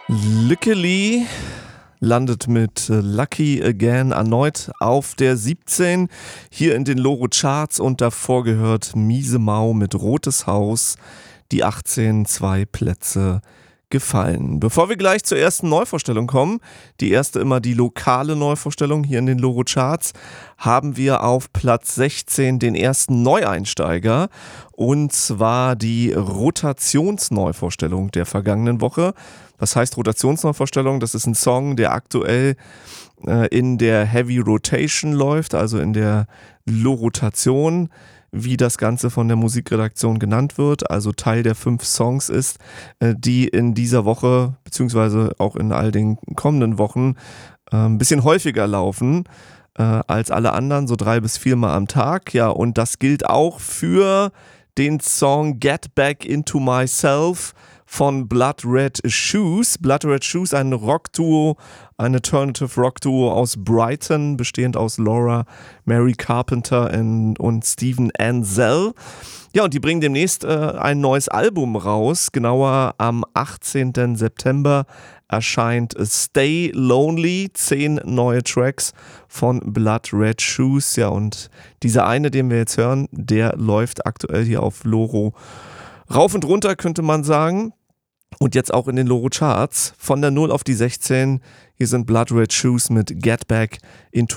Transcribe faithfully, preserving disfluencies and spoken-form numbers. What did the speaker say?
Lykke Li landet mit Lucky Again erneut auf der siebzehn hier in den Loro Charts und davor gehört Miese Mau mit Rotes Haus, die achtzehn, zwei Plätze gefallen. Bevor wir gleich zur ersten Neuvorstellung kommen, die erste immer die lokale Neuvorstellung hier in den Loro Charts, haben wir auf Platz sechzehn den ersten Neueinsteiger und zwar die Rotationsneuvorstellung der vergangenen Woche. Was heißt Rotationsneuvorstellung? Das ist ein Song, der aktuell äh, in der Heavy Rotation läuft, also in der Lorotation, wie das Ganze von der Musikredaktion genannt wird, also Teil der fünf Songs ist, äh, die in dieser Woche, beziehungsweise auch in all den kommenden Wochen, äh, ein bisschen häufiger laufen äh, als alle anderen, so drei bis viermal am Tag. Ja, und das gilt auch für den Song Get Back Into Myself von Blood Red Shoes. Blood Red Shoes, ein Rockduo, ein Alternative Rockduo aus Brighton, bestehend aus Laura Mary Carpenter und, und Steven Ansell. Ja, und die bringen demnächst äh, ein neues Album raus. Genauer am achtzehnten September erscheint Stay Lonely, zehn neue Tracks von Blood Red Shoes. Ja, und dieser eine, den wir jetzt hören, der läuft aktuell hier auf Loro rauf und runter, könnte man sagen. Und jetzt auch in den Loro Charts. Von der null auf die sechzehn. Hier sind Blood Red Shoes mit Get Back Into